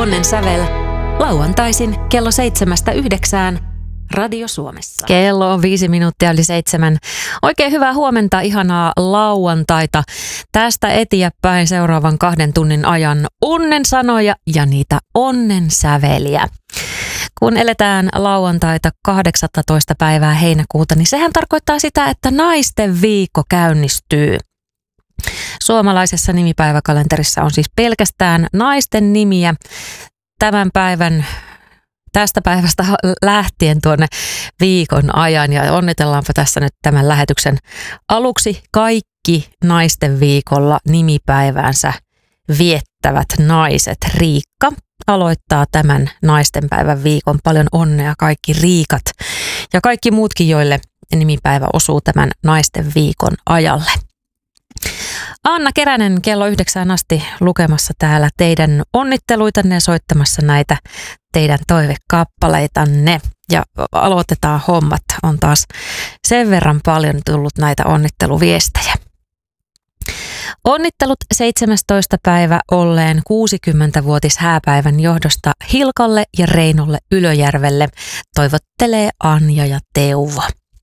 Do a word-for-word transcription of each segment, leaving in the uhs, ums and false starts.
Onnen sävel lauantaisin kello seitsemästä yhdeksään Radio Suomessa. Kello on viisi minuuttia yli seitsemän. Oikein hyvää huomenta, ihanaa lauantaita. Tästä eteenpäin seuraavan kahden tunnin ajan onnen sanoja ja niitä onnen säveliä. Kun eletään lauantaita kahdeksastoista päivää heinäkuuta, niin sehän tarkoittaa sitä, että naisten viikko käynnistyy. Suomalaisessa nimipäiväkalenterissa on siis pelkästään naisten nimiä tämän päivän, tästä päivästä lähtien tuonne viikon ajan. Ja onnitellaanpa tässä nyt tämän lähetyksen aluksi kaikki naisten viikolla nimipäiväänsä viettävät naiset. Riikka aloittaa tämän naistenpäivän viikon. Paljon onnea kaikki Riikat ja kaikki muutkin, joille nimipäivä osuu tämän naisten viikon ajalle. Anna Keränen kello yhdeksään asti lukemassa täällä teidän onnitteluitanne ja soittamassa näitä teidän toivekappaleitanne. Ja aloitetaan hommat. On taas sen verran paljon tullut näitä onnitteluviestejä. Onnittelut seitsemästoista päivä olleen kuusikymmenvuotis hääpäivän johdosta Hilkalle ja Reinolle Ylöjärvelle toivottelee Anja ja Teuvo.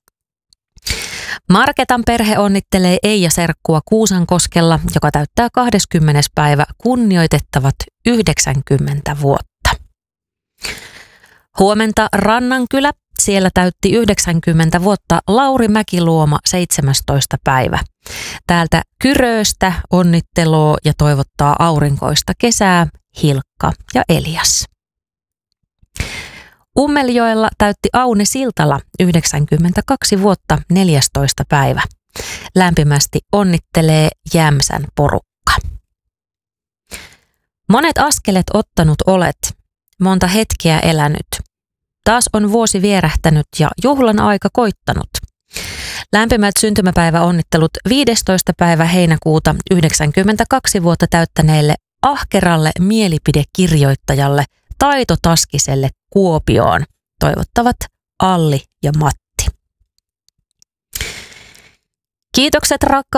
Marketan perhe onnittelee Eija Serkkua Kuusankoskella, joka täyttää kahdeskymmenes päivä kunnioitettavat yhdeksänkymmentä vuotta. Huomenta Rannankylä, siellä täytti yhdeksänkymmentä vuotta Lauri Mäkiluoma seitsemästoista päivä. Täältä Kyröstä onnitteloo ja toivottaa aurinkoista kesää Hilkka ja Elias. Ummeljoella täytti Aune Siltala yhdeksänkymmentäkaksi vuotta neljästoista päivä. Lämpimästi onnittelee Jämsän porukka. Monet askelet ottanut olet, monta hetkeä elänyt. Taas on vuosi vierähtänyt ja juhlan aika koittanut. Lämpimät syntymäpäiväonnittelut viidestoista päivä heinäkuuta yhdeksänkymmentäkaksi vuotta täyttäneelle ahkeralle mielipidekirjoittajalle Taito Taskiselle Kuopioon. Toivottavat Alli ja Matti. Kiitokset rakkaat